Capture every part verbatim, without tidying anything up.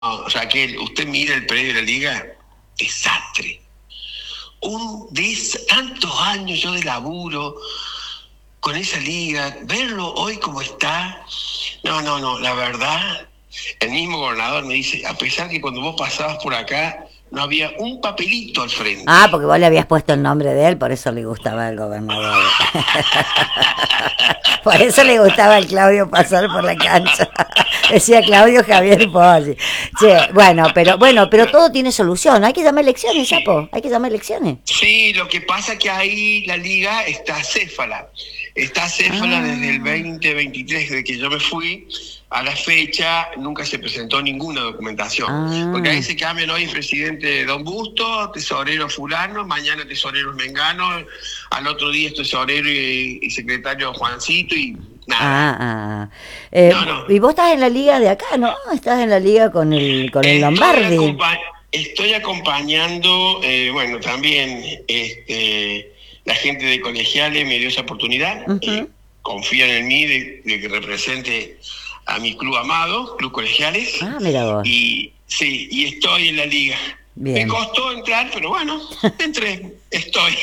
No, Raquel, usted mira el predio de la liga, desastre. Un des, tantos años yo de laburo con esa liga, verlo hoy como está, no, no, no, la verdad, el mismo gobernador me dice, a pesar que cuando vos pasabas por acá, no había un papelito al frente. Ah, porque vos le habías puesto el nombre de él, por eso le gustaba el gobernador. Por eso le gustaba al Claudio pasar por la cancha. Decía Claudio Javier Poggi. Che, bueno, pero bueno, pero todo tiene solución. Hay que llamar elecciones, Sí, Sapo. Hay que llamar elecciones. sí, lo que pasa que ahí la liga está acéfala. Está acéfala desde el Ah, veinte veintitrés, desde que yo me fui. A la fecha nunca se presentó ninguna documentación. Porque ahí ah, se cambian hoy presidente Don Busto, tesorero fulano, mañana tesorero Mengano, al otro día es tesorero y, y secretario Juancito y nada. ah, ah. Eh, No, no. y vos estás en la liga de acá, ¿no? Estás en la liga con el, con el Estoy, Lombardi. acompa estoy acompañando, eh, bueno, también este, la gente de colegiales me dio esa oportunidad, eh, Ujú. confían en mí de, de que represente a mi club amado, Club Colegiales, Ah, mira vos. y sí, y estoy en la liga. Me Bien. costó entrar, pero bueno, entré, estoy.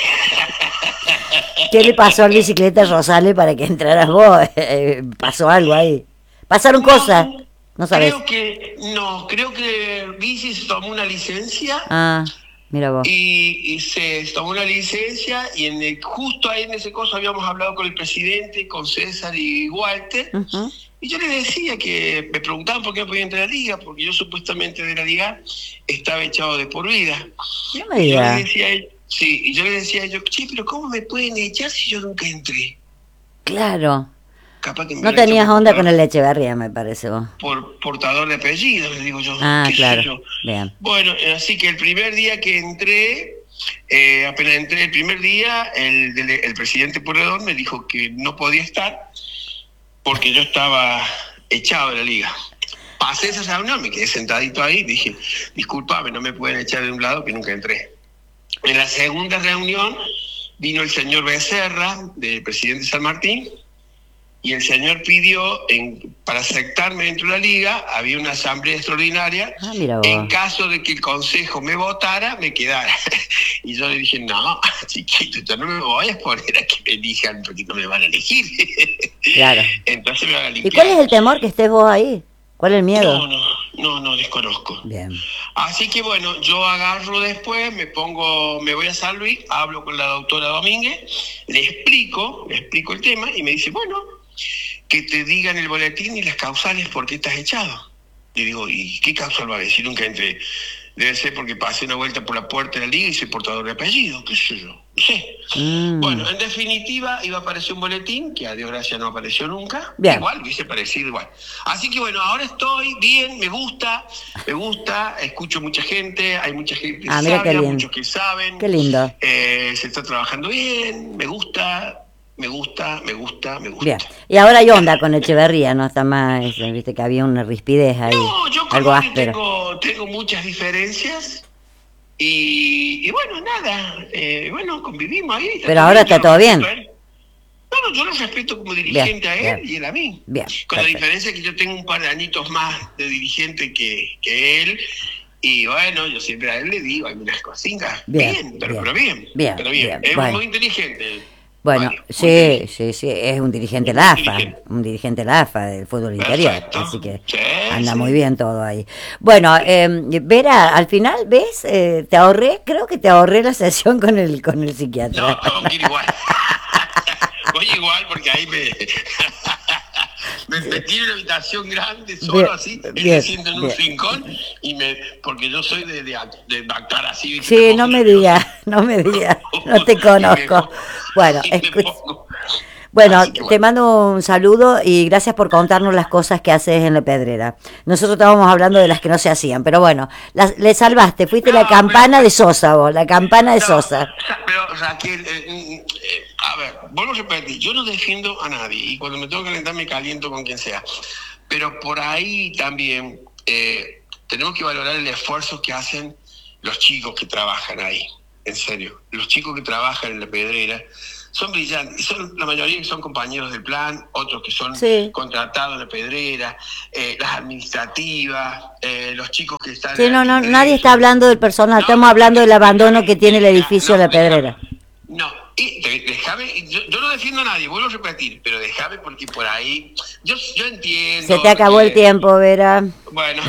¿Qué le pasó al bicicleta Rosales para que entraras vos? Eh, ¿Pasó algo ahí? ¿Pasaron cosas? No, No sabes. creo que, no, creo que Bici se tomó una licencia. Ah, mira vos. Y, y se tomó una licencia y en el, justo ahí en ese coso habíamos hablado con el presidente, con César y Walter, Ujú. y yo les decía que me preguntaban por qué no podía entrar a la liga, porque yo supuestamente de la liga estaba echado de por vida. No me Y yo les digas. decía a ellos, sí, y yo les decía a ellos, che, pero ¿cómo me pueden echar si yo nunca entré? Claro. Capaz que me No hubieran hecho tenías por onda con portador, el Echeverría, me parece vos. por portador de apellido, les digo yo, Ah, qué sé claro. yo. Bien. Bueno, así que el primer día que entré, eh, apenas entré el primer día, el, el, el presidente Pueyrredón me dijo que no podía estar porque yo estaba echado de la liga. Pasé esa reunión, me quedé sentadito ahí, dije, discúlpame, no me pueden echar de un lado que nunca entré. En la segunda reunión vino el señor Becerra, del presidente San Martín, y el señor pidió, en, para aceptarme dentro de la liga, había una asamblea extraordinaria, Ah, mira en vos. caso de que el consejo me votara, me quedara. Y yo le dije, no, chiquito, yo no me voy a poner a que me elijan porque no me van a elegir. Claro. Entonces me van a ¿Y cuál es limpiar. el temor que estés vos ahí? ¿Cuál es el miedo? No, no, no, no, desconozco. Bien. Así que bueno, yo agarro después, me pongo, me voy a San Luis, hablo con la doctora Domínguez, le explico, le explico el tema y me dice, bueno, que te digan el boletín y las causales por qué estás echado. Le digo, ¿y qué causal va a decir? Nunca entré. Debe ser porque pasé una vuelta por la puerta de la liga y soy portador de apellido, qué sé yo, no sé. Mm, Bueno, en definitiva iba a aparecer un boletín, que a Dios gracias no apareció nunca, bien. igual, hubiese parecido igual. Así que bueno, ahora estoy bien, me gusta, me gusta, escucho mucha gente, hay mucha gente Ah, mira qué sabia, lindo. muchos que saben, Qué lindo. eh, se está trabajando bien, me gusta, me gusta, me gusta, me Bien. gusta. Y ahora hay onda con Echeverría, ¿no? Está más, eh, viste que había una rispidez ahí, No, yo con algo Mario áspero. tengo, tengo muchas diferencias y, y bueno, nada, eh, bueno, convivimos ahí, está Pero todo ahora bien, yo está lo todo respeto a bien. él. No, no, yo lo respeto como Bien, dirigente a él bien, y él a mí. bien, Con la perfecto. diferencia que yo tengo un par de añitos más de dirigente que, que él. Y bueno, yo siempre a él le digo algunas cositas. Bien, Bien, pero, bien, pero bien, bien, pero bien. bien. Es Bueno, muy inteligente, bueno, Mario, muy sí, inteligente. sí, sí, es un dirigente Es muy LAFA, inteligente. un dirigente LAFA del fútbol interior, así Perfecto. que Sí, anda muy sí. bien todo ahí. Bueno, eh, Vera, al final, ¿ves? Eh, te ahorré, creo que te ahorré la sesión con el, con el No, psiquiatra. tengo que ir igual. Voy igual porque ahí me, me, me tiene una habitación grande, solo Bien, así, él se bien, sienta en un bien. rincón y me, porque yo soy de, de, de actuar así, ¿viste? Me Sí, no pongo me nervioso digas, no me digas, no te y me conozco. pongo, Bueno, y me escucha. pongo. Bueno, Así que te bueno. mando un saludo y gracias por contarnos las cosas que haces en la pedrera. Nosotros estábamos hablando de las que no se hacían, pero bueno, las, le salvaste, fuiste la No, pero, campana de Sosa vos, la campana de no, Sosa. pero Raquel, eh, eh, a ver, vuelvo a repetir, yo no defiendo a nadie y cuando me tengo que calentar me caliento con quien sea, pero por ahí también eh, tenemos que valorar el esfuerzo que hacen los chicos que trabajan ahí, en serio, los chicos que trabajan en la pedrera son brillantes. Son, la mayoría que son compañeros del plan, otros que son Sí. contratados en la pedrera, eh, las administrativas, eh, los chicos que están... Sí, en no, no, alquiler, nadie está son- hablando del personal, No, estamos no, hablando del abandono déjame, que tiene el deja- edificio no, de la Pedrera. déjame. No, y de- déjame, y yo, yo no defiendo a nadie, vuelvo a repetir, pero déjame porque por ahí, yo, yo entiendo... Se te acabó que- el tiempo, Vera. Bueno.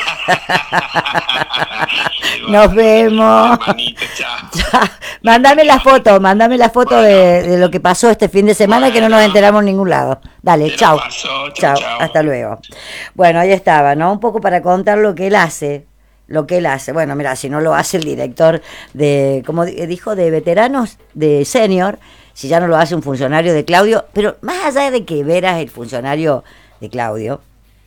Nos vemos. Hermanito, chao. Mándame la foto, mándame la foto de, de lo que pasó este fin de semana, que no nos enteramos en ningún lado. Dale, ¿Qué nos chao. pasó? Chau, Chao, chau. hasta luego. Bueno, ahí estaba, ¿no? Un poco para contar lo que él hace. Lo que él hace. Bueno, mira, si no lo hace el director de, como di- dijo, de veteranos, de senior, si ya no lo hace un funcionario de Claudio, pero más allá de que Vera es el funcionario de Claudio,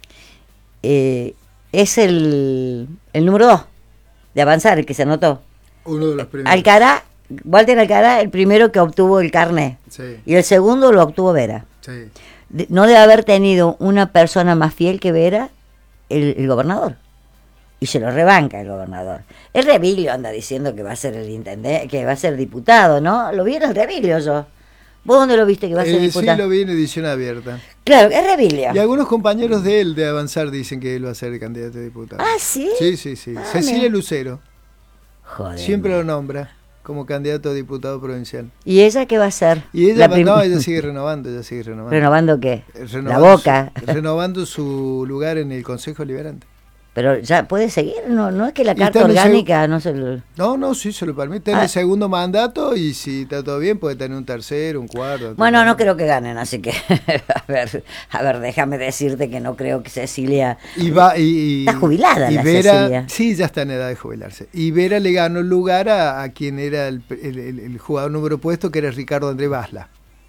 eh, es el, el número dos de avanzar, el que se anotó. Uno de los primeros. Alcará, Walter Alcará, el primero que obtuvo el carné. Sí, Y el segundo lo obtuvo Vera. sí. De- no debe haber tenido una persona más fiel que Vera, el, el gobernador. Y se lo rebanca el gobernador. El Revilio anda diciendo que va a ser el intendente, que va a ser diputado, ¿no? Lo vi en el Revilio yo. ¿Vos dónde lo viste que va a ser Eh, sí, diputado? lo vi en edición abierta. Claro, es Revilio. Y algunos compañeros de él de Avanzar dicen que él va a ser el candidato a diputado. Ah, ¿sí? Sí, sí, sí. Ah, Cecilia mira. Lucero Joder. siempre lo nombra como candidato a diputado provincial. ¿Y ella qué va a hacer? Y ella, La prim- no, ella sigue renovando, ella sigue renovando. ¿Renovando qué? Eh, La renovando boca. su- renovando su lugar en el Consejo Liberante. Pero ya puede seguir, no, no es que la Y carta está en el orgánica no se lo... No, no, sí, se lo permite. En Ah. el segundo mandato y si está todo bien puede tener un tercero, un cuarto. Bueno, otro- no creo que ganen, así que, a ver, a ver, déjame decirte que no creo que Cecilia... Y va, y, y- Está jubilada y la Vera, Cecilia. Sí, ya está en edad de jubilarse. Y Vera le ganó el lugar a, a quien era el, el- el- el jugador número puesto, que era Ricardo Andrés Basla.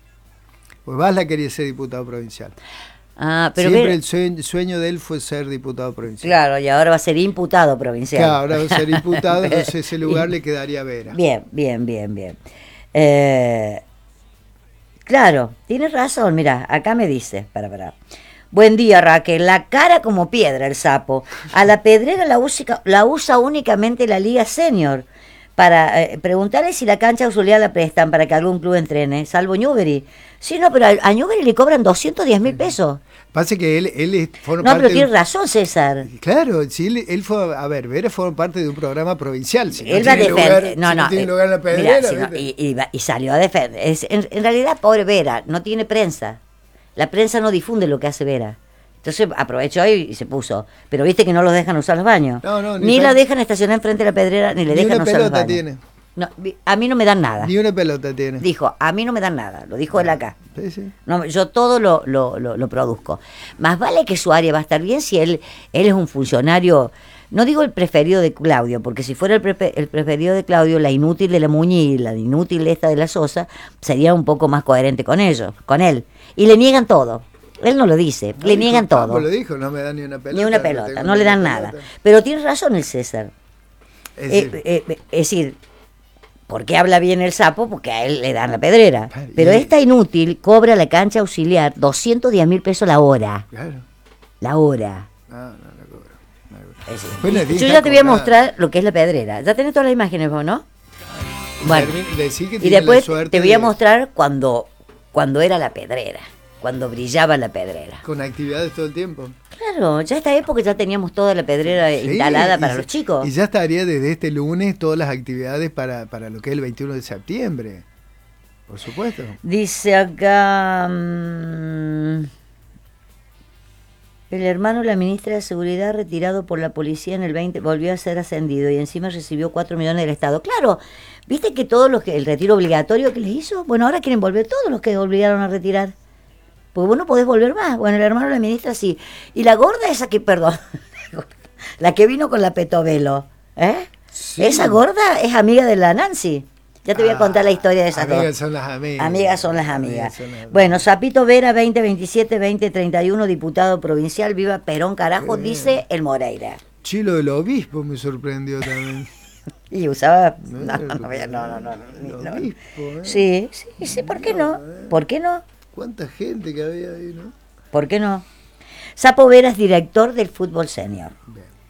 Pues Basla quería ser diputado provincial. Ah, pero Siempre ve- el sueño, sueño de él fue ser diputado provincial. Claro, y ahora va a ser imputado provincial. Claro, ahora va a ser diputado, entonces ese lugar le quedaría a Vera. Bien, bien, bien, bien. Eh, claro, tienes razón, mira, acá me dice, para, para. Buen día, Raquel, la cara como piedra el sapo. A la pedrera la usa, la usa únicamente la Liga Senior. Para eh, preguntarle si la cancha auxiliar la prestan para que algún club entrene, salvo Newbery. Sí, no, pero a, a Newbery le cobran doscientos diez mil pesos. Pasa que él, él es- forma No, parte pero de tienes un- razón, César. Claro, si él, él fue, a ver, Vera forma parte de un programa provincial. Si no Él va a tiene defender. lugar- No, si no. tiene eh, lugar en la mira, pedrera, si no- ¿viste? y, y va- y salió a defender. Es- en, en realidad, pobre Vera, no tiene prensa. La prensa no difunde lo que hace Vera. Entonces aprovechó y, y se puso. Pero viste que no los dejan usar los baños. No, no, ni ni pe- la dejan estacionar enfrente de la pedrera, ni le Ni dejan una usar los pelota baños. tiene. No, vi- a mí no me dan nada. Ni una pelota tiene. Dijo, a mí no me dan nada. Lo dijo él acá. Sí, sí. No, yo todo lo, lo, lo, lo produzco. Más vale que su área va a estar bien si él, él es un funcionario, no digo el preferido de Claudio, porque si fuera el, prefe- el preferido de Claudio, la inútil de la Muñiz y la inútil esta de la Sosa, sería un poco más coherente con ellos, con él. Y le niegan todo. Él no lo dice, No, le dijo, niegan todo. Papo lo dijo, no me dan ni una pelota. Ni una no pelota, tengo no ni le una dan nada. pelota. Pero tiene razón el César. Es Eh, decir, eh, eh, es decir, ¿por qué habla bien el sapo? Porque a él le dan la pedrera. Claro, y Pero él- esta inútil cobra la cancha auxiliar doscientos diez mil pesos la hora. claro. La hora. No, no, no cobro. No cobro. Es decir, Después le y- tiene yo que ya te voy a cobrar. mostrar lo que es la pedrera. Ya tenés todas las imágenes vos, ¿no? Bueno, Termina- decí que y tiene la después suerte te voy a de- mostrar cuando, cuando era la pedrera, cuando brillaba la pedrera. Con actividades todo el tiempo. Claro, ya esta época ya teníamos toda la pedrera Sí, instalada y para ya- los chicos. Y ya estaría desde este lunes todas las actividades para, para lo que es el veintiuno de septiembre. Por supuesto. Dice acá... mm, el hermano de la ministra de Seguridad, retirado por la policía en el veinte, volvió a ser ascendido y encima recibió cuatro millones del Estado. Claro, viste que todos los que el retiro obligatorio que les hizo, bueno, ahora quieren volver todos los que obligaron a retirar. Porque vos no podés volver más. Bueno, el hermano de la ministra sí. Y la gorda esa que, perdón, la que vino con la Petovelo, ¿eh? Sí. Esa gorda es amiga de la Nancy. Ya te voy a Ah, contar la historia de esas dos. Amigas son las amigas. Amigas son las amigas. son las amigas. Bueno, Zapito Vera, veinte veintisiete, veinte treinta y uno, diputado provincial, viva Perón, carajo, Qué dice el Moreira. Chilo del obispo me sorprendió también. Y usaba... No, No, no, no, no, no, no, el no. obispo, ¿eh? Sí, sí, sí, ¿por qué no? ¿Por qué no? Cuánta gente que había ahí, ¿no? ¿Por qué no? Sapo Vera es director del fútbol senior. Bien.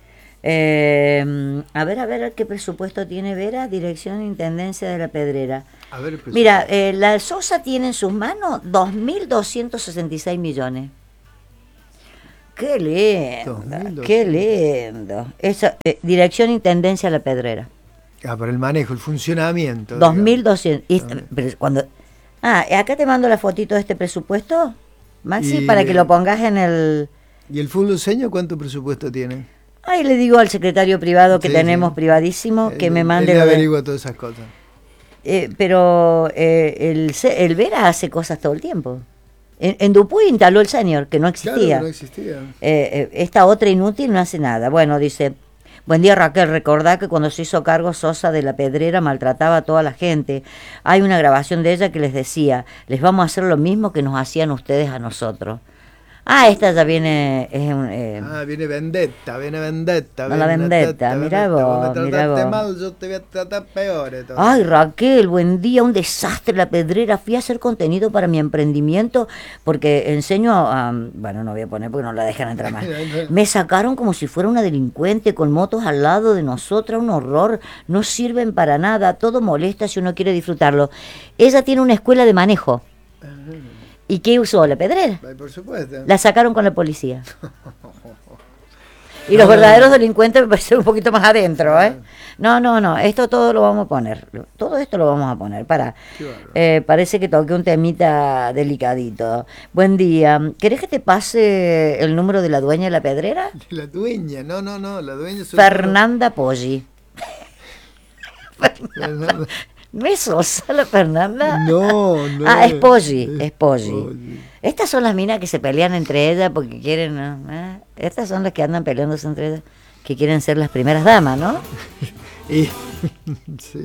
Eh, a ver, a ver qué presupuesto tiene Vera, Dirección Intendencia de la Pedrera. A ver, el Mira, eh, la Sosa tiene en sus manos dos mil doscientos sesenta y seis millones. Qué lindo, dos mil doscientos. qué lindo. Esa, eh, Dirección Intendencia de la Pedrera. Ah, para el manejo, el funcionamiento. dos mil doscientos. Y, Ah. pero cuando, ah, acá te mando la fotito de este presupuesto, Maxi, Y- para que lo pongas en el... ¿Y el fútbol seño cuánto presupuesto tiene? Ahí le digo al secretario privado que Sí, tenemos sí. privadísimo que Él- me mande él lo de- averigua todas esas cosas. Eh, pero eh, el, se- el Vera hace cosas todo el tiempo. En, en Dupuy instaló el senior, que no existía. Claro, que no existía. Eh, eh, esta otra inútil no hace nada. Bueno, dice, buen día Raquel, recordá que cuando se hizo cargo Sosa de la Pedrera maltrataba a toda la gente. Hay una grabación de ella que les decía, les vamos a hacer lo mismo que nos hacían ustedes a nosotros. Ah, esta ya viene... Es un, eh, Ah, viene vendetta, viene vendetta. No, la viene vendetta, mirá vendetta. vos, me mirá trataste vos. mal, yo te voy a tratar peor. entonces. Ay, Raquel, buen día, un desastre la Pedrera. Fui a hacer contenido para mi emprendimiento porque enseño a... a- bueno, no voy a poner porque no la dejan entrar más. Me sacaron como si fuera una delincuente con motos al lado de nosotras, un horror. No sirven para nada, todo molesta si uno quiere disfrutarlo. Ella tiene una escuela de manejo. ¿Y qué usó? La Pedrera. Ay, por supuesto. La sacaron con la policía. Y los verdaderos delincuentes me parecen un poquito más adentro, ¿eh? No, no, no, esto todo lo vamos a poner. Todo esto lo vamos a poner. Para. Qué bárbaro. Eh, parece que toqué un temita delicadito. Buen día. ¿Querés que te pase el número de la dueña de la Pedrera? La dueña, no, no, no, la dueña es Fernanda Poggi. Fernanda. ¿No es Sosa la Fernanda? No, no. Ah, es Poggi, es Poggi. Poggi. Estas son las minas que se pelean entre ellas porque quieren... ¿no? ¿Eh? Estas son las que andan peleándose entre ellas, que quieren ser las primeras damas, ¿no? Y, sí.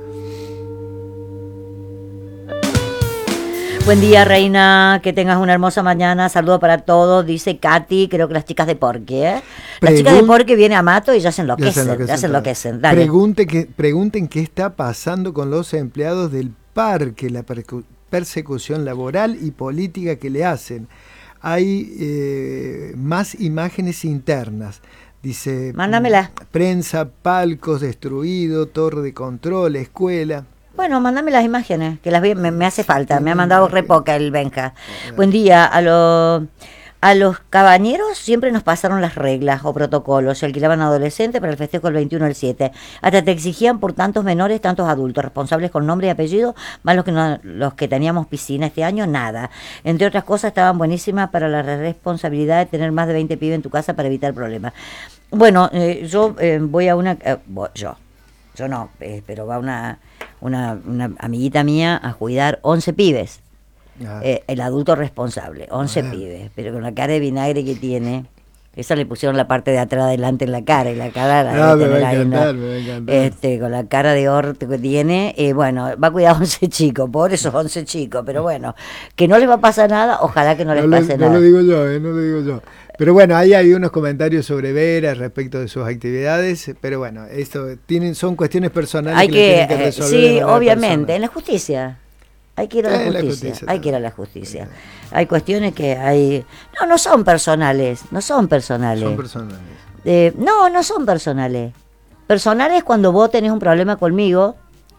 Buen día, reina, que tengas una hermosa mañana. Saludo para todos, dice Katy, creo que las chicas de Porque, ¿eh? Las Pregun- chicas de Porque vienen a Mato y ya se Ya se enloquecen, ya enloquecen se todas. enloquecen. Dale. Pregunte que, pregunten qué está pasando con los empleados del parque, la percu- persecución laboral y política que le hacen. Hay eh, más imágenes internas. Dice, Mándamela. prensa, palcos destruidos, torre de control, escuela. Bueno, mándame las imágenes, que las vi- me, me hace falta. Me ha mandado re poca el Benja. Buen día. A, lo- a los cabañeros siempre nos pasaron las reglas o protocolos. Se alquilaban adolescentes para el festejo del veintiuno al siete. Hasta te exigían por tantos menores, tantos adultos, responsables con nombre y apellido, más los que, no- los que teníamos piscina este año, nada. Entre otras cosas, estaban buenísimas para la responsabilidad de tener más de veinte pibes en tu casa para evitar problemas. Bueno, eh, yo eh, voy a una... eh, bo- yo. Yo no, eh, pero va una, una, una amiguita mía a cuidar once pibes. Ah, Eh, el adulto responsable, once Bueno. pibes, pero con la cara de vinagre que tiene. Esa le pusieron la parte de atrás adelante en la cara y la cara la Ah, debe me va tener a ahí una- encantar, me va a encantar. este, con la cara de orto que tiene, eh, bueno, va a cuidar a once chicos, por esos once chicos, pero bueno, que no les va a pasar nada, ojalá que no les no, lo, pase no nada. lo digo yo, eh, no lo digo yo. Pero bueno, ahí hay unos comentarios sobre Vera respecto de sus actividades, pero bueno, esto tienen, son cuestiones personales Hay que, que, le tienen que eh, resolver de sí, manera obviamente, en personal. la justicia. Hay que ir a la Eh, en la justicia, justicia hay que ir a también. la justicia. Hay cuestiones que hay... No, no son personales, no son personales. Son personales. Eh, no, no son personales. Personales cuando vos tenés un problema conmigo.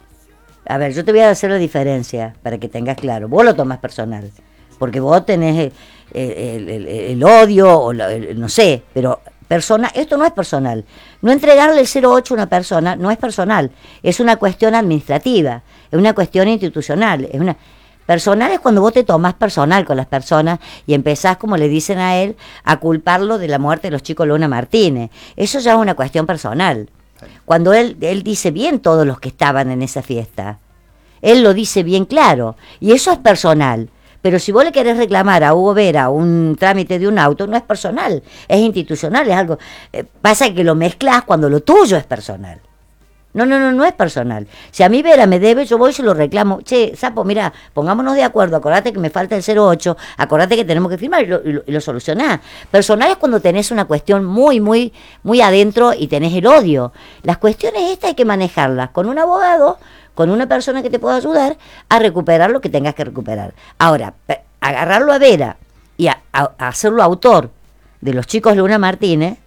A ver, yo te voy a hacer la diferencia para que tengas claro. Vos lo tomás personal. Porque vos tenés el, el- el- el odio, o la- el- no sé, pero persona, esto no es personal. No entregarle el cero ocho a una persona no es personal. Es una cuestión administrativa, es una cuestión institucional, es una... Personal es cuando vos te tomás personal con las personas y empezás, como le dicen a él, a culparlo de la muerte de los chicos Luna Martínez. Eso ya es una cuestión personal. Cuando él, él dice bien todos los que estaban en esa fiesta. Él lo dice bien claro. Y eso es personal. Pero si vos le querés reclamar a Hugo Vera un trámite de un auto, no es personal, es institucional, es algo... eh, pasa que lo mezclás cuando lo tuyo es personal. No, no, no, no es personal. Si a mí Vera me debe, yo voy y se lo reclamo. Che, Sapo, mira, pongámonos de acuerdo, acordate que me falta el cero ocho, acordate que tenemos que firmar y lo, y lo, y lo solucionás. Personal es cuando tenés una cuestión muy, muy, muy adentro y tenés el odio. Las cuestiones estas hay que manejarlas con un abogado, con una persona que te pueda ayudar a recuperar lo que tengas que recuperar. Ahora, pe- agarrarlo a Vera y a, a- a hacerlo autor de los chicos Luna Martínez,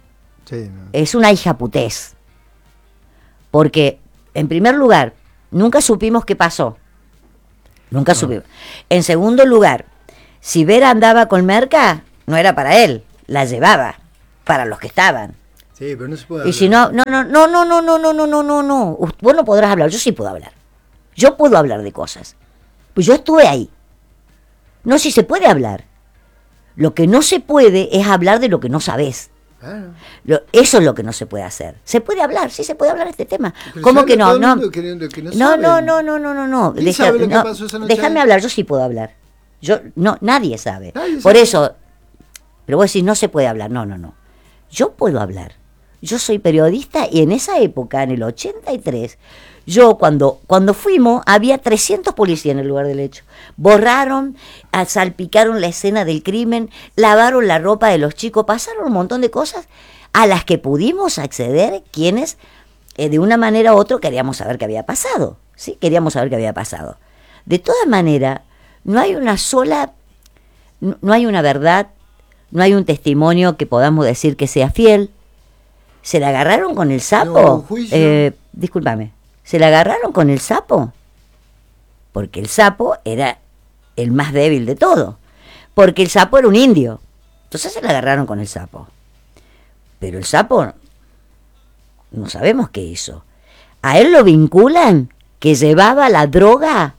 Sí, no. Es una hijaputez. Porque, en primer lugar, nunca supimos qué pasó. Nunca No. supimos. En segundo lugar, si Vera andaba con merca, no era para él, la llevaba para los que estaban. Sí, pero no se puede Y si hablar. no, no, no, no, no, no, no, no, no, no, no. Ust- Vos no podrás hablar, yo sí puedo hablar. Yo puedo hablar de cosas. Pues yo estuve ahí. No, si se puede hablar. Lo que no se puede es hablar de lo que no sabés. Claro. Lo- eso es lo que no se puede hacer. Se puede hablar, sí se puede hablar de este tema. Pero ¿Cómo sabe que no? todo el No, mundo que- que no no, saben. no, no, no, no, no, no. ¿Quién Deja- sabe lo que no, pasó esa noche déjame ahí? hablar, yo sí puedo hablar. Yo, no, nadie sabe. Nadie Por sabe. eso, pero vos decís, no se puede hablar. No, no, no. Yo puedo hablar. Yo soy periodista y en esa época, en el ochenta y tres, yo cuando, cuando fuimos, había trescientos policías en el lugar del hecho. Borraron, a- salpicaron la escena del crimen, lavaron la ropa de los chicos, pasaron un montón de cosas a las que pudimos acceder quienes, eh, de una manera u otra, queríamos saber qué había pasado. ¿Sí? Queríamos saber qué había pasado. De todas maneras, no hay una sola, no, no hay una verdad, no hay un testimonio que podamos decir que sea fiel. ¿Se la agarraron con el sapo? No hubo juicio. Eh, discúlpame. ¿Se la agarraron con el sapo? Porque el sapo era el más débil de todo. Porque el sapo era un indio. Entonces se la agarraron con el sapo. Pero el sapo, no sabemos qué hizo. A él lo vinculan que llevaba la droga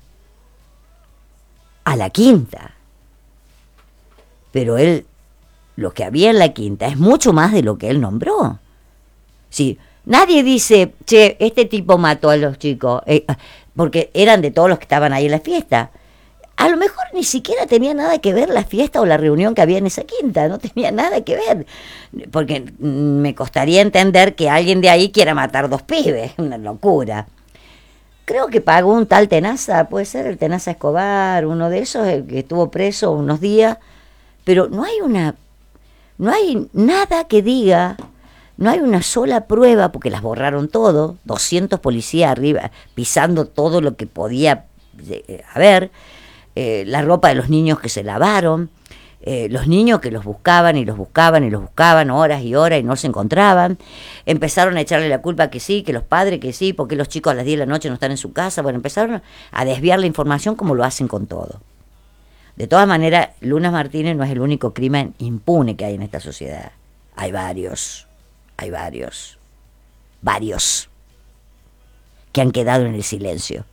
a la quinta. Pero él, lo que había en la quinta es mucho más de lo que él nombró. Sí, nadie dice, che, este tipo mató a los chicos, eh, porque eran de todos los que estaban ahí en la fiesta. A lo mejor ni siquiera tenía nada que ver la fiesta o la reunión que había en esa quinta, no tenía nada que ver. Porque mm, me costaría entender que alguien de ahí quiera matar dos pibes, una locura. Creo que pagó un tal Tenaza, puede ser el Tenaza Escobar, uno de esos, el que estuvo preso unos días, pero no hay una, no hay nada que diga, no hay una sola prueba, porque las borraron todo, doscientos policías arriba, pisando todo lo que podía eh, haber, eh, la ropa de los niños que se lavaron, eh, los niños que los buscaban y los buscaban y los buscaban horas y horas y no se encontraban, empezaron a echarle la culpa que sí, que los padres que sí, porque los chicos a las diez de la noche no están en su casa, bueno, empezaron a desviar la información como lo hacen con todo. De todas maneras, Luna Martínez no es el único crimen impune que hay en esta sociedad. Hay varios, hay varios, varios que han quedado en el silencio.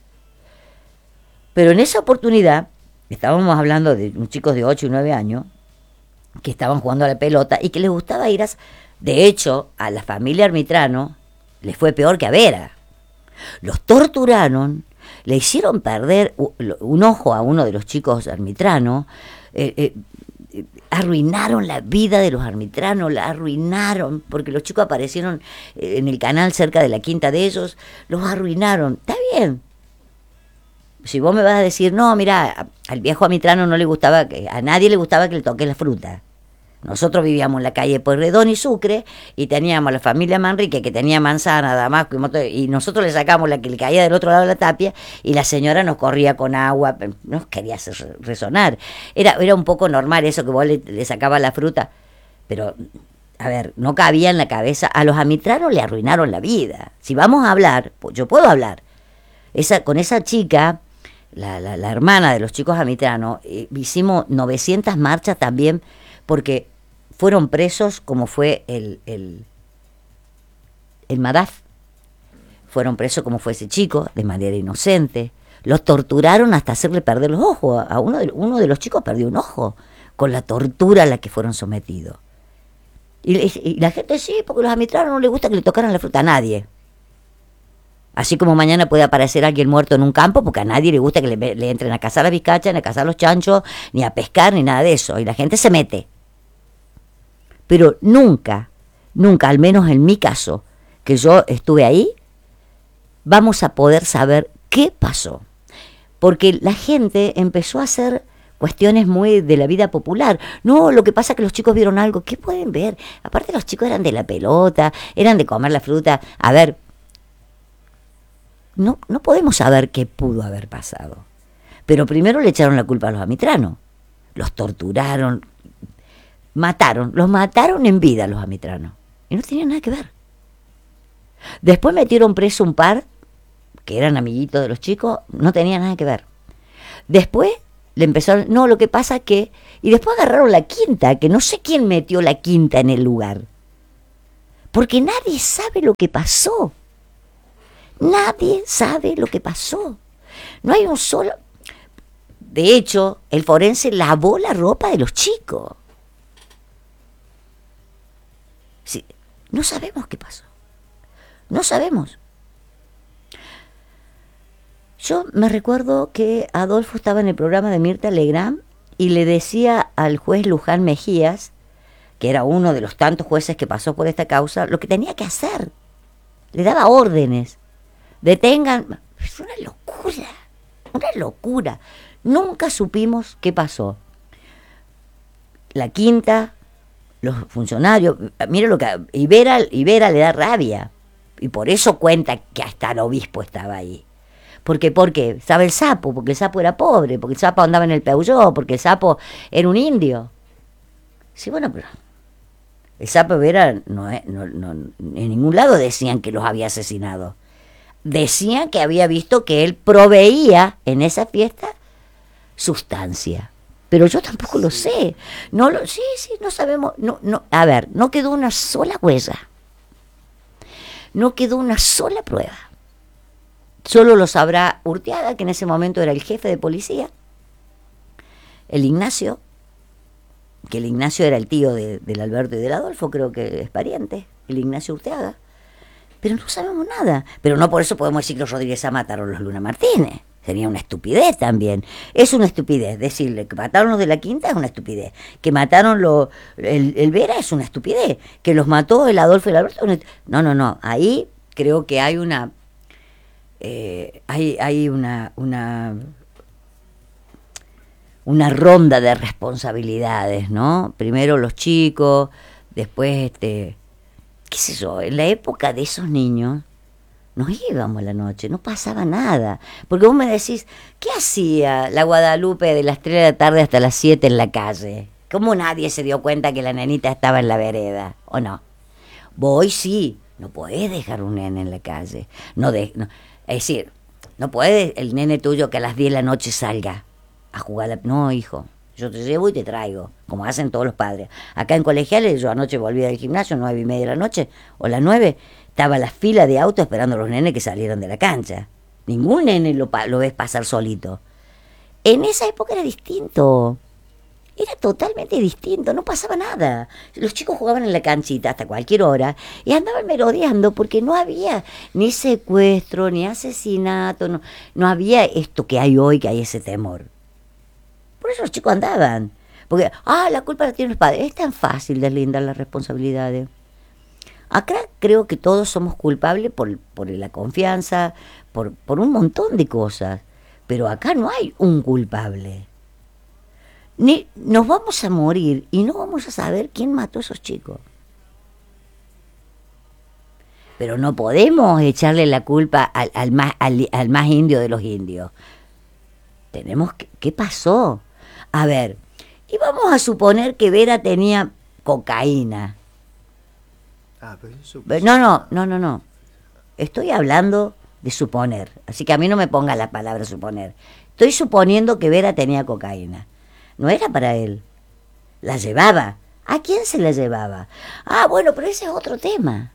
Pero en esa oportunidad, estábamos hablando de unos chicos de ocho y nueve años que estaban jugando a la pelota y que les gustaba ir a... De hecho, a la familia Armitrano les fue peor que a Vera. Los torturaron, le hicieron perder un ojo a uno de los chicos Armitrano, eh, eh, arruinaron la vida de los Armitrano, la arruinaron, porque los chicos aparecieron en el canal cerca de la quinta de ellos, los arruinaron. Está bien. Si vos me vas a decir, no, mira, al viejo Armitrano no le gustaba, que a nadie le gustaba que le toque la fruta. Nosotros vivíamos en la calle Pueyrredón y Sucre y teníamos a la familia Manrique que tenía manzana, damasco y moto, y nosotros le sacamos la que le caía del otro lado de la tapia y la señora nos corría con agua, nos quería hacer resonar. Era, era un poco normal eso que vos le, le sacabas la fruta, pero a ver, no cabía en la cabeza. A los Armitranos le arruinaron la vida. Si vamos a hablar, pues yo puedo hablar. Esa, con esa chica, la, la, la hermana de los chicos Armitrano, eh, hicimos novecientas marchas también porque fueron presos como fue el, el, el Madaf. Fueron presos como fue ese chico, de manera inocente. Los torturaron hasta hacerle perder los ojos. A uno de, uno de los chicos perdió un ojo con la tortura a la que fueron sometidos. Y, y la gente sí, porque a los Armitranos no les gusta que le tocaran la fruta a nadie. Así como mañana puede aparecer alguien muerto en un campo, porque a nadie le gusta que le, le entren a cazar la bizcacha, ni a cazar los chanchos, ni a pescar, ni nada de eso. Y la gente se mete. Pero nunca, nunca, al menos en mi caso, que yo estuve ahí, vamos a poder saber qué pasó. Porque la gente empezó a hacer cuestiones muy de la vida popular. No, lo que pasa es que los chicos vieron algo. ¿Qué pueden ver? Aparte los chicos eran de la pelota, eran de comer la fruta. A ver, no, no podemos saber qué pudo haber pasado. Pero primero le echaron la culpa a los Armitranos. Los torturaron, mataron, los mataron en vida los Armitranos. Y no tenía nada que ver. Después metieron preso un par, que eran amiguitos de los chicos, no tenía nada que ver. Después le empezaron, no, lo que pasa es que, y después agarraron la quinta, que no sé quién metió la quinta en el lugar. Porque nadie sabe lo que pasó. Nadie sabe lo que pasó. No hay un solo... De hecho, el forense lavó la ropa de los chicos. Sí, no sabemos qué pasó. No sabemos. Yo me recuerdo que Adolfo estaba en el programa de Mirta Legrand y le decía al juez Luján Mejías, que era uno de los tantos jueces que pasó por esta causa, lo que tenía que hacer. Le daba órdenes. Detengan. Es una locura. Una locura. Nunca supimos qué pasó. La quinta, los funcionarios, mire lo que... Ibera, Ibera le da rabia. Y por eso cuenta que hasta el obispo estaba ahí. Porque, ¿por qué? Sabe el sapo, porque el sapo era pobre, porque el sapo andaba en el Peugeot, porque el sapo era un indio. Sí, bueno, pero... El sapo Ibera, no, no, no, en ningún lado decían que los había asesinado. Decían que había visto que él proveía en esa fiesta sustancia. Pero yo tampoco lo sé. No lo, sí, sí, no sabemos. No, no, a ver, no quedó una sola huella. No quedó una sola prueba. Solo lo sabrá Urteaga, que en ese momento era el jefe de policía. El Ignacio, que el Ignacio era el tío de, del Alberto y del Adolfo, creo que es pariente, el Ignacio Urteaga. Pero no sabemos nada. Pero no por eso podemos decir que los Rodríguez Sá mataron a los Luna Martínez. Sería una estupidez también. Es una estupidez. Decirle que mataron los de la Quinta es una estupidez. Que mataron lo, el, el Vera es una estupidez. Que los mató el Adolfo y el Alberto. No, no, no. Ahí creo que hay una... Eh, hay, hay una... una una ronda de responsabilidades, ¿no? Primero los chicos, después este... qué sé yo, en la época de esos niños nos íbamos a la noche, no pasaba nada. Porque vos me decís, ¿qué hacía la Guadalupe de las tres de la tarde hasta las siete en la calle? ¿Cómo nadie se dio cuenta que la nenita estaba en la vereda? ¿O no? Vos sí, no podés dejar un nene en la calle. No de, no, es decir, no podés el nene tuyo que a las diez de la noche salga a jugar. La, no, hijo. Yo te llevo y te traigo, como hacen todos los padres. Acá en Colegiales, yo anoche volví del gimnasio, nueve y media de la noche, o las nueve, estaba la fila de autos esperando a los nenes que salieron de la cancha. Ningún nene lo, lo ves pasar solito. En esa época era distinto. Era totalmente distinto, no pasaba nada. Los chicos jugaban en la canchita hasta cualquier hora y andaban merodeando porque no había ni secuestro, ni asesinato, no, no había esto que hay hoy, que hay ese temor. Por eso los chicos andaban. Porque, ah, la culpa la tienen los padres. Es tan fácil deslindar las responsabilidades. Acá creo que todos somos culpables por, por la confianza, por, por un montón de cosas. Pero acá no hay un culpable. Ni nos vamos a morir y no vamos a saber quién mató a esos chicos. Pero no podemos echarle la culpa al, al, más, al, al más indio de los indios. Tenemos que... ¿Qué pasó? A ver, y vamos a suponer que Vera tenía cocaína. Ah, pero eso... No, no, no, no, no. Estoy hablando de suponer. Así que a mí no me ponga la palabra suponer. Estoy suponiendo que Vera tenía cocaína. No era para él. La llevaba. ¿A quién se la llevaba? Ah, bueno, pero ese es otro tema.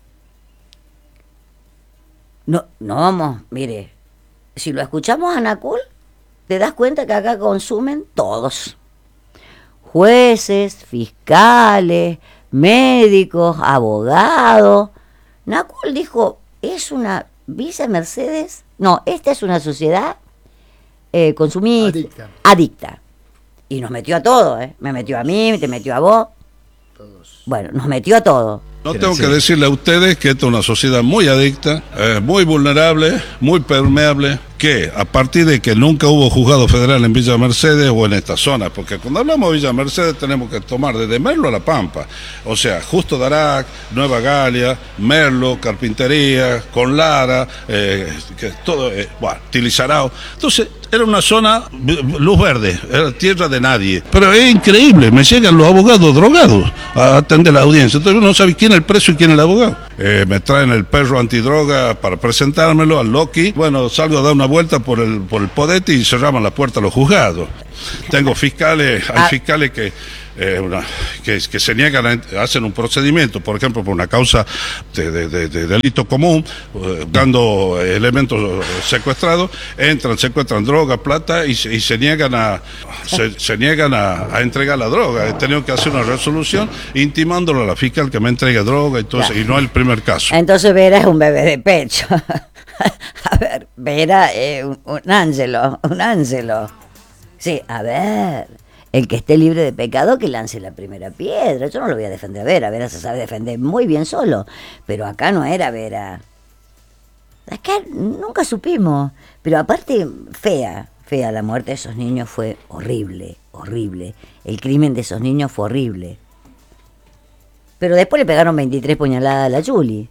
No, no vamos, mire, si lo escuchamos a Nacul, te das cuenta que acá consumen todos. Jueces, fiscales, médicos, abogados. Nacul dijo, es una Villa Mercedes, no, esta es una sociedad eh, consumista, adicta. adicta. Y nos metió a todos, ¿eh? Me metió a mí, te metió a vos. Todos. Bueno, nos metió a todos. No tengo que decirle a ustedes que esta es una sociedad muy adicta, eh, muy vulnerable, muy permeable, que a partir de que nunca hubo juzgado federal en Villa Mercedes o en esta zona, porque cuando hablamos de Villa Mercedes tenemos que tomar desde Merlo a La Pampa, o sea, Justo Darac, Nueva Galia, Merlo, Carpintería, Conlara, eh, que todo, eh, bueno, Tilizarao. Entonces, era una zona luz verde, era tierra de nadie. Pero es increíble, me llegan los abogados drogados a atender la audiencia. Entonces uno no sabe quién es el preso y quién es el abogado. Eh, me traen el perro antidroga para presentármelo al Loki. Bueno, salgo a dar una vuelta por el, por el Podete y cerraban la puerta a los juzgados. Tengo fiscales, hay fiscales que... Eh, una, que, que se niegan a hacen un procedimiento, por ejemplo, por una causa de, de, de, de delito común, eh, dando elementos secuestrados, entran, secuestran droga, plata y se, y se niegan a se, se niegan a, a entregar la droga. He tenido que hacer una resolución intimándolo a la fiscal que me entregue droga y todo eso, y no es el primer caso. Entonces Vera es un bebé de pecho. A ver, Vera es un, un ángelo, un ángelo. Sí, a ver. El que esté libre de pecado que lance la primera piedra. Yo no lo voy a defender a Vera. Vera se sabe defender muy bien solo. Pero acá no era Vera. Acá nunca supimos. Pero aparte, fea, fea. La muerte de esos niños fue horrible, horrible. El crimen de esos niños fue horrible. Pero después le pegaron veintitrés puñaladas a la Juli.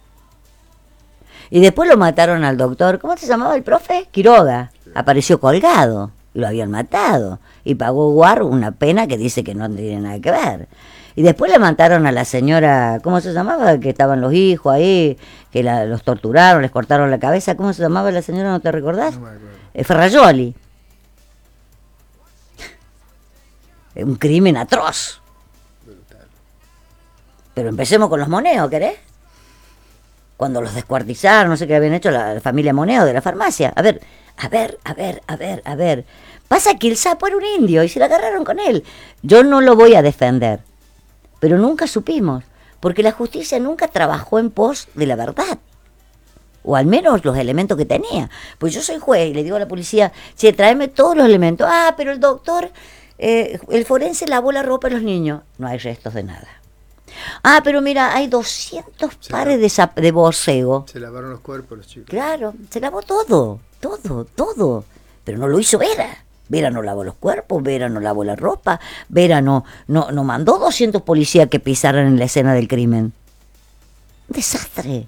Y después lo mataron al doctor. ¿Cómo se llamaba el profe? Quiroga. Apareció colgado. Y lo habían matado. Y pagó Guar una pena que dice que no tiene nada que ver. Y después le mataron a la señora, ¿cómo se llamaba? Que estaban los hijos ahí, que la, los torturaron, les cortaron la cabeza. ¿Cómo se llamaba la señora? ¿No te recordás? No me acuerdo. Eh, Ferrajoli. Un crimen atroz. Brutal. Pero empecemos con los Moneo, ¿querés? Cuando los descuartizaron, no sé qué habían hecho la, la familia Moneo de la farmacia. A ver, a ver, a ver, a ver, a ver. Pasa que el sapo era un indio y se la agarraron con él. Yo no lo voy a defender, pero nunca supimos, porque la justicia nunca trabajó en pos de la verdad, o al menos los elementos que tenía. Pues yo soy juez y le digo a la policía, che, tráeme todos los elementos. Ah, pero el doctor, eh, el forense lavó la ropa de los niños. No hay restos de nada. Ah, pero mira, hay doscientos se pares de, zap- de borcego. Se lavaron los cuerpos los chicos. Claro, se lavó todo, todo, todo. Pero no lo hizo Vera. Vera no lavó los cuerpos, Vera no lavó la ropa, Vera no, no, no mandó doscientos policías que pisaran en la escena del crimen. Un desastre.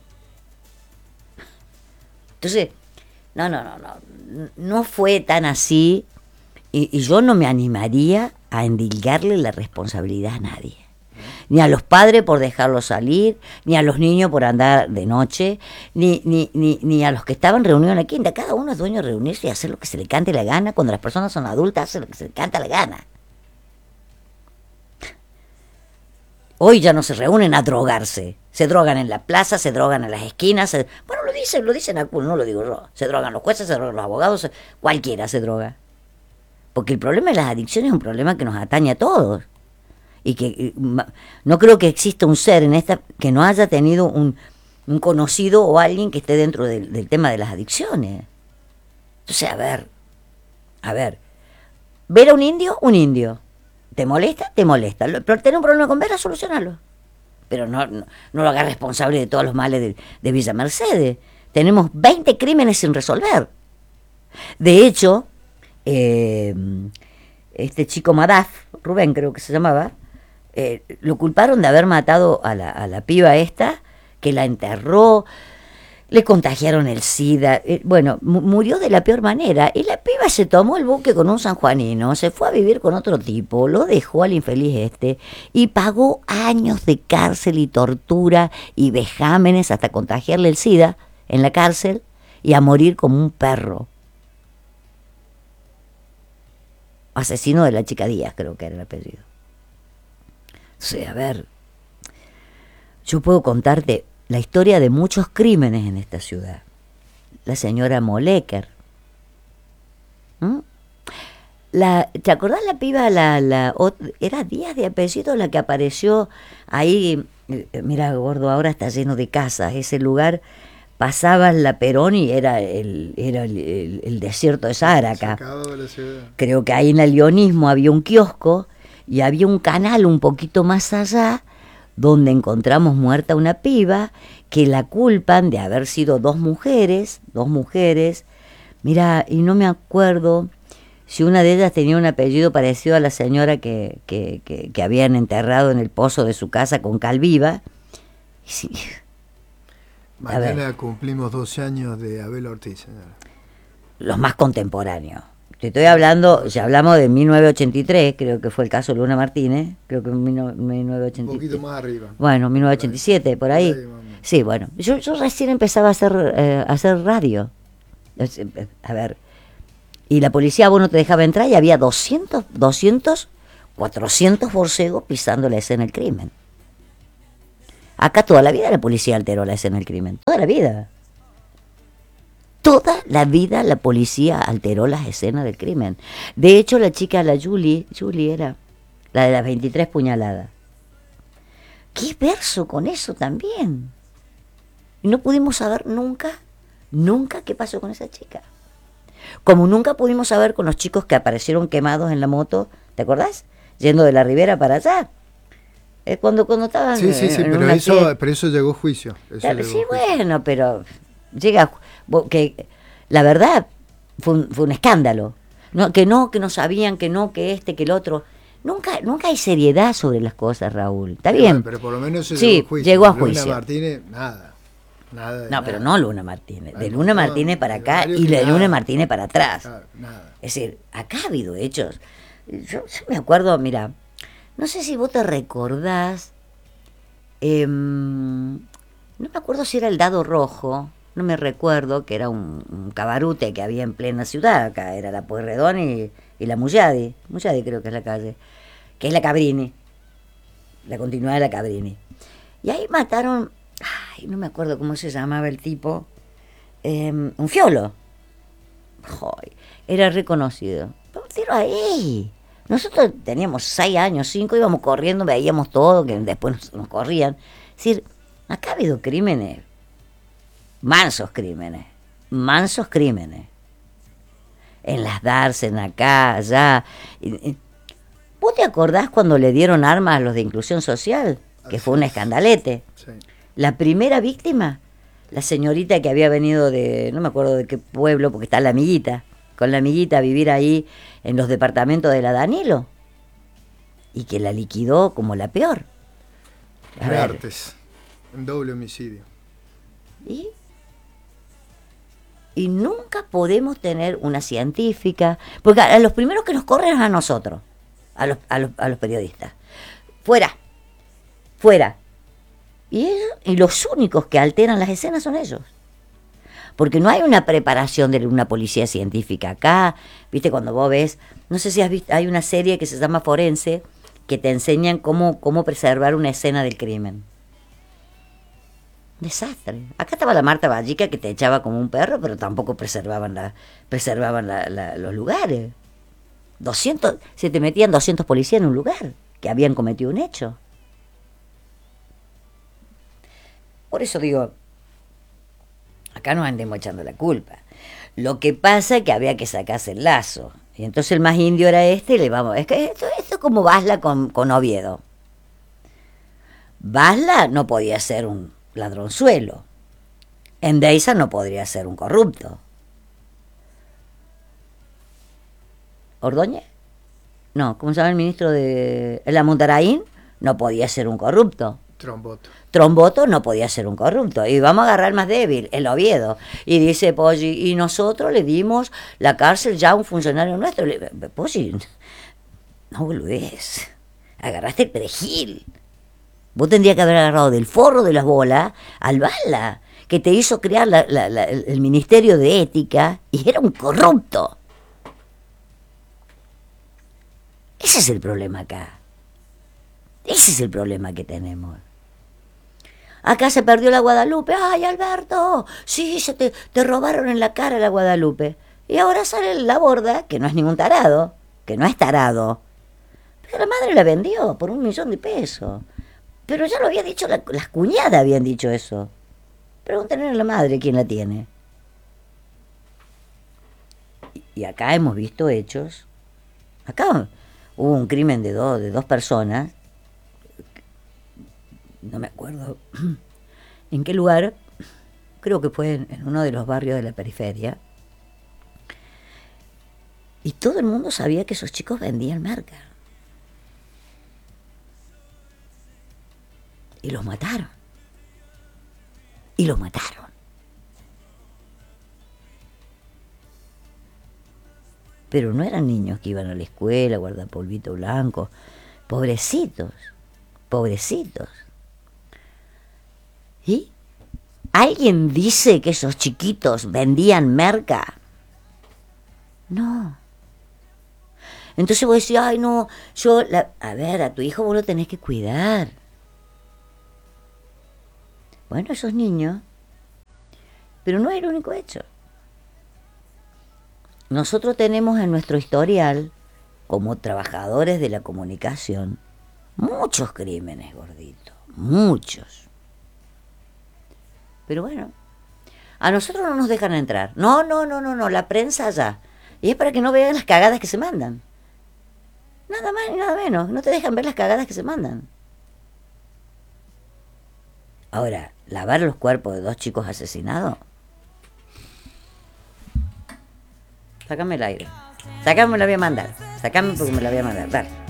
Entonces, no, no, no, no, no fue tan así y, y yo no me animaría a endilgarle la responsabilidad a nadie. Ni a los padres por dejarlos salir, ni a los niños por andar de noche, ni, ni, ni, ni a los que estaban reunidos en la quinta. Cada uno es dueño de reunirse y hacer lo que se le cante la gana. Cuando las personas son adultas, hacen lo que se le canta la gana. Hoy ya no se reúnen a drogarse. Se drogan en la plaza, se drogan en las esquinas. Se... Bueno, lo dicen, lo dicen algunos, no lo digo yo. Se drogan los jueces, se drogan los abogados, se... cualquiera se droga. Porque el problema de las adicciones es un problema que nos atañe a todos. Y que no creo que exista un ser en esta que no haya tenido un, un conocido o alguien que esté dentro del, del tema de las adicciones. Entonces, a ver, a ver, ver a un indio, un indio. ¿Te molesta? Te molesta. Pero tener un problema con Vera, solucionalo. Pero no, no, no lo hagas responsable de todos los males de, de Villa Mercedes. Tenemos veinte crímenes sin resolver. De hecho, eh, este chico Madaf, Rubén creo que se llamaba, Eh, lo culparon de haber matado a la, a la piba esta, que la enterró, le contagiaron el SIDA, eh, bueno, mu- murió de la peor manera, y la piba se tomó el buque con un sanjuanino, se fue a vivir con otro tipo, lo dejó al infeliz este, y pagó años de cárcel y tortura y vejámenes hasta contagiarle el SIDA en la cárcel y a morir como un perro. Asesino de la chica Díaz, creo que era el apellido. O sea, a ver, yo puedo contarte la historia de muchos crímenes en esta ciudad. La señora Moleker. ¿Mm? La, ¿te acordás la piba, la, la, era Díaz de apellido la que apareció ahí? Mira, gordo, ahora está lleno de casas. Ese lugar, pasabas la Perón y era el, era el, el, el desierto de Sahara acá. De la ciudad. Creo que ahí en el Leonismo había un kiosco y había un canal un poquito más allá donde encontramos muerta una piba que la culpan de haber sido dos mujeres, dos mujeres Mira, y no me acuerdo si una de ellas tenía un apellido parecido a la señora que, que, que, que habían enterrado en el pozo de su casa con cal viva. Sí. Mañana cumplimos doce años de Abel Ortiz, señora. Los más contemporáneos. Te estoy hablando, ya hablamos de mil novecientos ochenta y tres, creo que fue el caso de Luna Martínez, creo que en mil novecientos ochenta y tres. Un poquito más arriba. Bueno, mil novecientos ochenta y siete, por ahí. Por ahí sí, bueno, yo, yo recién empezaba a hacer, eh, a hacer radio. A ver, y la policía vos no te dejaba entrar y había doscientos, doscientos, cuatrocientos borcegos pisando la escena del crimen. Acá toda la vida la policía alteró la escena del crimen, toda la vida. Toda la vida la policía alteró las escenas del crimen. De hecho, la chica, la Julie, Julie era la de las veintitrés puñaladas. ¿Qué verso con eso también? Y no pudimos saber nunca, nunca qué pasó con esa chica. Como nunca pudimos saber con los chicos que aparecieron quemados en la moto, ¿te acordás? Yendo de la Ribera para allá. Eh, cuando, cuando estaban... Sí, sí, sí, en pero una eso, que... pero eso llegó a juicio. Eso Claro, llegó sí, a juicio. bueno, pero llega que la verdad fue un, fue un escándalo. No, que no, que no sabían, que no, que este, que el otro. Nunca, nunca hay seriedad sobre las cosas, Raúl. Está Sí, bien. bueno, pero por lo menos eso sí, llegó a juicio. Llegó a Luna juicio. Martínez, nada. Nada de no, nada. pero no Luna Martínez. De Hay Luna montón, Martínez para hay acá varios y que de nada. Luna Martínez para atrás. Claro, nada. Es decir, acá ha habido hechos. Yo, yo me acuerdo, mira, no sé si vos te recordás, eh, no me acuerdo si era el Dado Rojo, no me recuerdo, que era un, un cabarute que había en plena ciudad, acá era la Pueyrredón y, y la Mulladi, Mulladi creo que es la calle, que es la Cabrini, la continuidad de la Cabrini. Y ahí mataron, ay, no me acuerdo cómo se llamaba el tipo, eh, un fiolo. Joy, era reconocido. Un tiro ahí. Nosotros teníamos seis años, cinco, íbamos corriendo, veíamos todo, que después nos, nos corrían. Es decir, acá ha habido crímenes, mansos crímenes, mansos crímenes. En las Darsen, acá, allá. ¿Vos te acordás cuando le dieron armas a los de inclusión social? Que fue un escandalete. Sí. La primera víctima, la señorita que había venido de, no me acuerdo de qué pueblo, porque está la amiguita, con la amiguita a vivir ahí en los departamentos de la Danilo, y que la liquidó como la peor. A ver, Reartes, un doble homicidio. ¿y? Y nunca podemos tener una científica, porque a, a los primeros que nos corren es a nosotros, a los, a los, a los periodistas. Fuera, fuera. Y, ellos, y los únicos que alteran las escenas son ellos. Porque no hay una preparación de una policía científica acá. Viste, cuando vos ves, no sé si has visto, hay una serie que se llama Forense, que te enseñan cómo, cómo preservar una escena del crimen. Desastre. Acá estaba la Marta Vallica que te echaba como un perro, pero tampoco preservaban, la, preservaban la, la, los lugares. doscientos, se te metían doscientos policías en un lugar que habían cometido un hecho. Por eso digo, acá nos andemos echando la culpa. Lo que pasa es que había que sacarse el lazo. Y entonces el más indio era este, y le vamos. Es que esto, esto es como Basla con, con Oviedo. Basla no podía ser un ladronzuelo. Endeiza no podría ser un corrupto. ¿Ordóñez? No, ¿cómo se llama el ministro de la Montaraín? No podía ser un corrupto. Tromboto. Tromboto no podía ser un corrupto. Y vamos a agarrar el más débil, el Oviedo. Y dice Poggi, y nosotros le dimos la cárcel ya a un funcionario nuestro. Le, Poggi, no boludez. Agarraste el perejil. Vos tendrías que haber agarrado del forro de las bolas al Bala, que te hizo crear la, la, la, el Ministerio de Ética y era un corrupto. Ese es el problema acá. Ese es el problema que tenemos. Acá se perdió la Guadalupe. ¡Ay, Alberto! Sí, se te, te robaron en la cara la Guadalupe. Y ahora sale la Borda, que no es ningún tarado, que no es tarado. Pero la madre la vendió por un millón de pesos. Pero ya lo había dicho, la, las cuñadas habían dicho eso. Pregúntenle a la madre quién la tiene. Y, y acá hemos visto hechos. Acá hubo un crimen de, dos de dos personas. No me acuerdo en qué lugar, creo que fue en, en uno de los barrios de la periferia, Y todo el mundo sabía que esos chicos vendían merca. Y los mataron. Y los mataron. Pero no eran niños que iban a la escuela, guardapolvito blanco. Pobrecitos. Pobrecitos. ¿Y? ¿Alguien dice que esos chiquitos vendían merca? No. Entonces vos decís, ay no, yo, la... a ver, a tu hijo vos lo tenés que cuidar. Bueno, esos niños, pero no es el único hecho. Nosotros tenemos en nuestro historial, como trabajadores de la comunicación, muchos crímenes, gordito, muchos. Pero bueno, a nosotros no nos dejan entrar. No, no, no, no, no, la prensa allá. Y es para que no vean las cagadas que se mandan. Nada más ni nada menos. No te dejan ver las cagadas que se mandan. Ahora, lavar los cuerpos de dos chicos asesinados. Sácame el aire. Sácame, me la voy a mandar. Sácame porque me la voy a mandar. Dale.